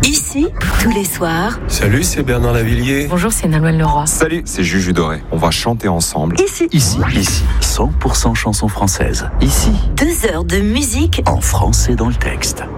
Ici, tous les soirs. Salut, c'est Bernard Lavillier. Bonjour, c'est Nolwenn Leroy. Salut, c'est Juju Doré. On va chanter ensemble. Ici. 100% chansons françaises. Ici, 2 heures de musique en français dans le texte.